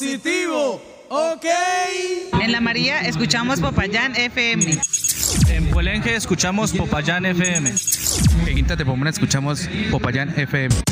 Positivo, ok. En La María escuchamos Popayán FM. En Puelenque escuchamos Popayán FM. En Quinta de Pomona escuchamos Popayán FM.